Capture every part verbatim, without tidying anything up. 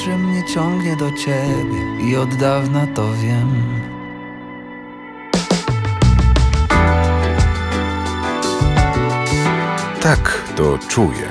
że mnie ciągnie do ciebie i od dawna to wiem. Tak to czuję.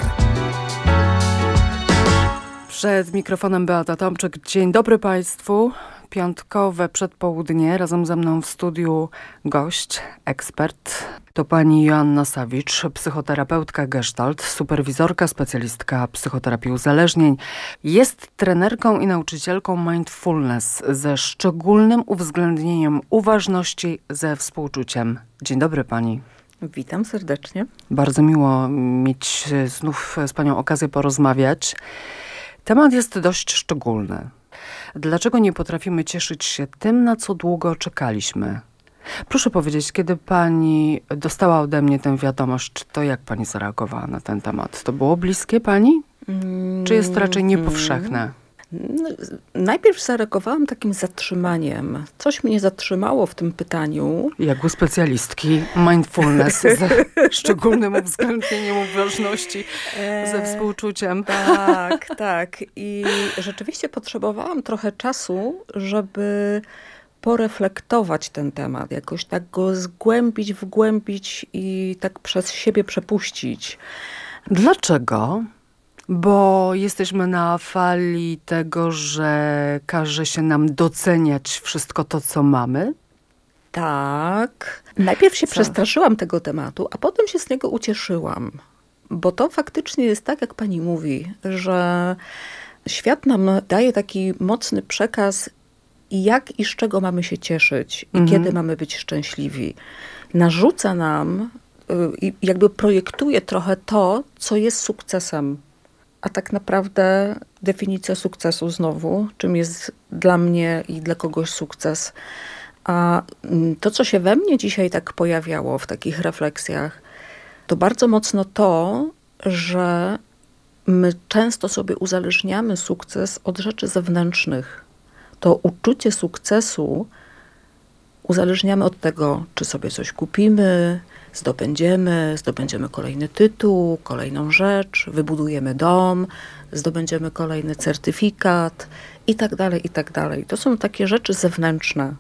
Przed mikrofonem Beata Tomczyk. Dzień dobry Państwu. Piątkowe przedpołudnie. Razem ze mną w studiu gość, ekspert. To pani Joanna Sawicz, psychoterapeutka Gestalt, superwizorka, specjalistka psychoterapii uzależnień. Jest trenerką i nauczycielką mindfulness ze szczególnym uwzględnieniem uważności ze współczuciem. Dzień dobry pani. Witam serdecznie. Bardzo miło mieć znów z panią okazję porozmawiać. Temat jest dość szczególny. Dlaczego nie potrafimy cieszyć się tym, na co długo czekaliśmy? Proszę powiedzieć, kiedy pani dostała ode mnie tę wiadomość, to jak pani zareagowała na ten temat? To było bliskie pani? Czy jest raczej niepowszechne? No, najpierw zareagowałam takim zatrzymaniem. Coś mnie zatrzymało w tym pytaniu. Jak u specjalistki mindfulness ze szczególnym uwzględnieniem uważności ze współczuciem. Tak, tak. I rzeczywiście potrzebowałam trochę czasu, żeby poreflektować ten temat, jakoś tak go zgłębić, wgłębić i tak przez siebie przepuścić. Dlaczego? Bo jesteśmy na fali tego, że każe się nam doceniać wszystko to, co mamy? Tak. Najpierw się co? przestraszyłam tego tematu, a potem się z niego ucieszyłam. Bo to faktycznie jest tak, jak pani mówi, że świat nam daje taki mocny przekaz, jak i z czego mamy się cieszyć i mhm. kiedy mamy być szczęśliwi. Narzuca nam i jakby projektuje trochę to, co jest sukcesem. A tak naprawdę definicja sukcesu znowu, czym jest dla mnie i dla kogoś sukces. A to, co się we mnie dzisiaj tak pojawiało w takich refleksjach, to bardzo mocno to, że my często sobie uzależniamy sukces od rzeczy zewnętrznych. To uczucie sukcesu uzależniamy od tego, czy sobie coś kupimy, zdobędziemy, zdobędziemy kolejny tytuł, kolejną rzecz, wybudujemy dom, zdobędziemy kolejny certyfikat i tak dalej, i tak dalej. To są takie rzeczy zewnętrzne.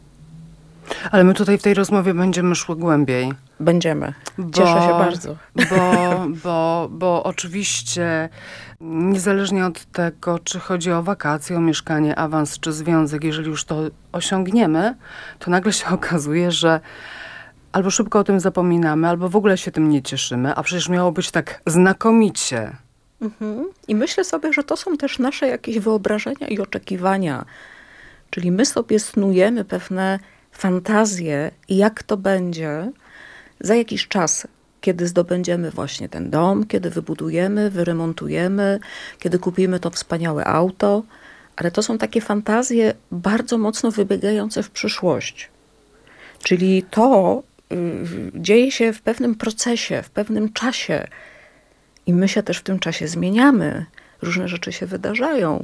Ale my tutaj w tej rozmowie będziemy szły głębiej. Będziemy. Cieszę bo, się bardzo. Bo, bo, bo oczywiście niezależnie od tego, czy chodzi o wakacje, o mieszkanie, awans czy związek, jeżeli już to osiągniemy, to nagle się okazuje, że albo szybko o tym zapominamy, albo w ogóle się tym nie cieszymy, a przecież miało być tak znakomicie. Mhm. I myślę sobie, że to są też nasze jakieś wyobrażenia i oczekiwania. Czyli my sobie snujemy pewne fantazje, jak to będzie za jakiś czas, kiedy zdobędziemy właśnie ten dom, kiedy wybudujemy, wyremontujemy, kiedy kupimy to wspaniałe auto. Ale to są takie fantazje bardzo mocno wybiegające w przyszłość. Czyli to dzieje się w pewnym procesie, w pewnym czasie i my się też w tym czasie zmieniamy. Różne rzeczy się wydarzają.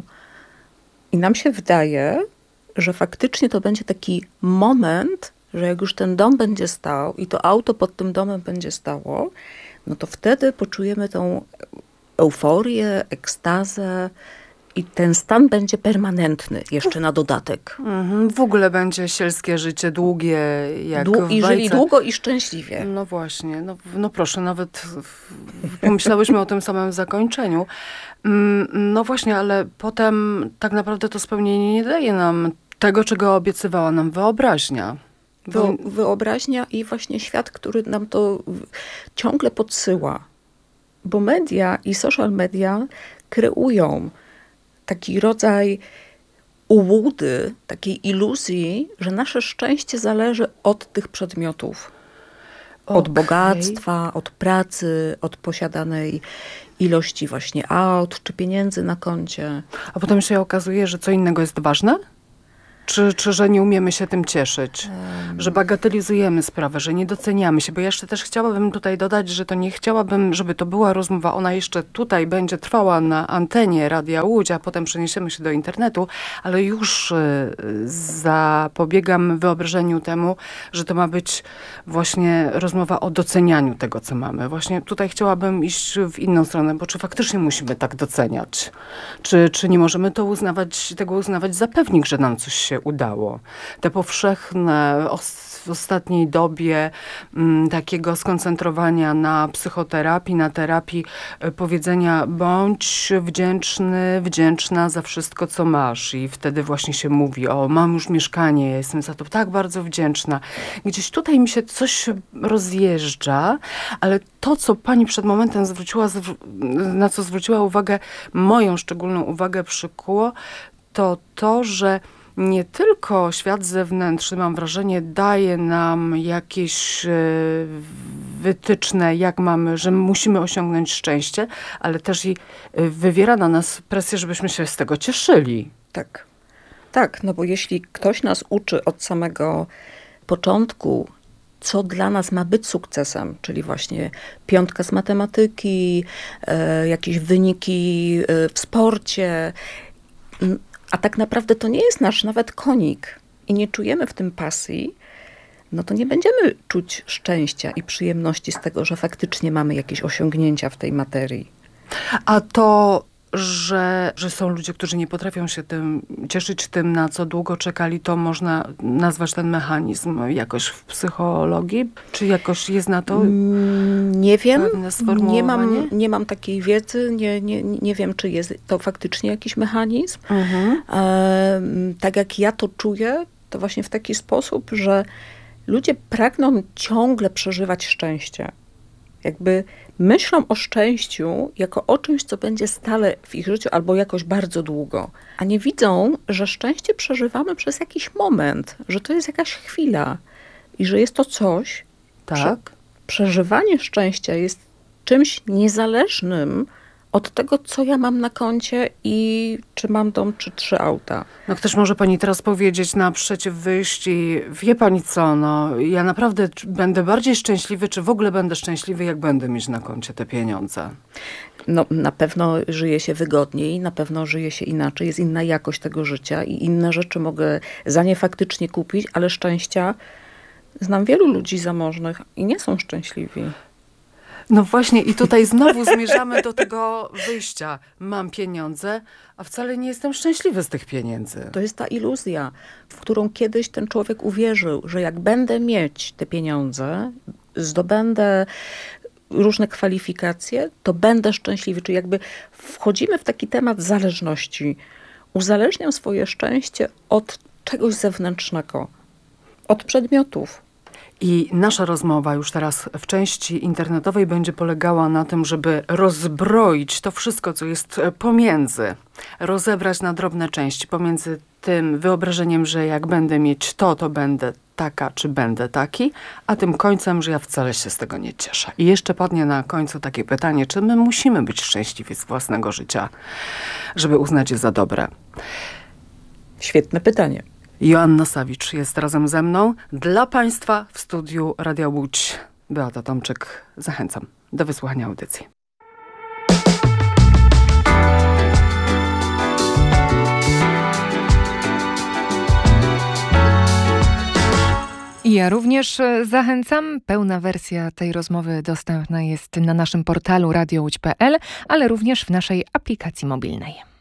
I nam się wydaje, że faktycznie to będzie taki moment, że jak już ten dom będzie stał i to auto pod tym domem będzie stało, no to wtedy poczujemy tą euforię, ekstazę, i ten stan będzie permanentny, jeszcze na dodatek. Mhm. W ogóle będzie sielskie życie długie, jak Dłu- w I żyli długo i szczęśliwie. No właśnie, no, no proszę, nawet pomyślałyśmy o tym samym zakończeniu. No właśnie, ale potem tak naprawdę to spełnienie nie daje nam tego, czego obiecywała nam wyobraźnia. Wy- wyobraźnia i właśnie świat, który nam to ciągle podsyła. Bo media i social media kreują taki rodzaj ułudy, takiej iluzji, że nasze szczęście zależy od tych przedmiotów. Okay. Od bogactwa, od pracy, od posiadanej ilości właśnie aut czy pieniędzy na koncie. A potem się okazuje, że co innego jest ważne? Czy, czy że nie umiemy się tym cieszyć? Um. Że bagatelizujemy sprawę, że nie doceniamy się? Bo ja jeszcze też chciałabym tutaj dodać, że to nie chciałabym, żeby to była rozmowa, ona jeszcze tutaj będzie trwała na antenie Radia Łódź, a potem przeniesiemy się do internetu, ale już y, zapobiegam wyobrażeniu temu, że to ma być właśnie rozmowa o docenianiu tego, co mamy. Właśnie tutaj chciałabym iść w inną stronę, bo czy faktycznie musimy tak doceniać? Czy, czy nie możemy to uznawać, tego uznawać za pewnik, że nam coś się udało? Te powszechne w ostatniej dobie m, takiego skoncentrowania na psychoterapii, na terapii, y, powiedzenia bądź wdzięczny, wdzięczna za wszystko, co masz. I wtedy właśnie się mówi, o, mam już mieszkanie, ja jestem za to tak bardzo wdzięczna. Gdzieś tutaj mi się coś rozjeżdża, ale to, co pani przed momentem zwróciła, na co zwróciła uwagę, moją szczególną uwagę przykuło, to to, że nie tylko świat zewnętrzny, mam wrażenie, daje nam jakieś e, wytyczne, jak mamy, że musimy osiągnąć szczęście, ale też i wywiera na nas presję, żebyśmy się z tego cieszyli. Tak, tak, no bo jeśli ktoś nas uczy od samego początku, co dla nas ma być sukcesem, czyli właśnie piątka z matematyki, e, jakieś wyniki e, w sporcie, a tak naprawdę to nie jest nasz nawet konik i nie czujemy w tym pasji, no to nie będziemy czuć szczęścia i przyjemności z tego, że faktycznie mamy jakieś osiągnięcia w tej materii. A to, że, że są ludzie, którzy nie potrafią się tym cieszyć tym, na co długo czekali, to można nazwać ten mechanizm jakoś w psychologii? Czy jakoś jest na to nie wiem, pewne sformułowanie? Nie mam, nie mam takiej wiedzy, nie, nie, nie wiem, czy jest to faktycznie jakiś mechanizm. Mhm. E, tak jak ja to czuję, to właśnie w taki sposób, że ludzie pragną ciągle przeżywać szczęście. Jakby myślą o szczęściu jako o czymś, co będzie stale w ich życiu albo jakoś bardzo długo. A nie widzą, że szczęście przeżywamy przez jakiś moment, że to jest jakaś chwila i że jest to coś. Tak. Prze- przeżywanie szczęścia jest czymś niezależnym od tego, co ja mam na koncie i czy mam dom, czy trzy auta. No też może pani teraz powiedzieć naprzeciw wyjść i wie pani co, no ja naprawdę będę bardziej szczęśliwy, czy w ogóle będę szczęśliwy, jak będę mieć na koncie te pieniądze. No na pewno żyje się wygodniej, na pewno żyje się inaczej, jest inna jakość tego życia i inne rzeczy mogę za nie faktycznie kupić, ale szczęścia znam wielu ludzi zamożnych i nie są szczęśliwi. No właśnie i tutaj znowu zmierzamy do tego wyjścia. Mam pieniądze, a wcale nie jestem szczęśliwy z tych pieniędzy. To jest ta iluzja, w którą kiedyś ten człowiek uwierzył, że jak będę mieć te pieniądze, zdobędę różne kwalifikacje, to będę szczęśliwy. Czyli jakby wchodzimy w taki temat zależności. Uzależniam swoje szczęście od czegoś zewnętrznego, od przedmiotów. I nasza rozmowa już teraz w części internetowej będzie polegała na tym, żeby rozbroić to wszystko, co jest pomiędzy. Rozebrać na drobne części pomiędzy tym wyobrażeniem, że jak będę mieć to, to będę taka, czy będę taki, a tym końcem, że ja wcale się z tego nie cieszę. I jeszcze padnie na końcu takie pytanie, czy my musimy być szczęśliwi z własnego życia, żeby uznać je za dobre? Świetne pytanie. Joanna Sawicz jest razem ze mną. Dla Państwa w studiu Radia Łódź Beata Tomczyk. Zachęcam do wysłuchania audycji. I ja również zachęcam. Pełna wersja tej rozmowy dostępna jest na naszym portalu radio łódź kropka p l, ale również w naszej aplikacji mobilnej.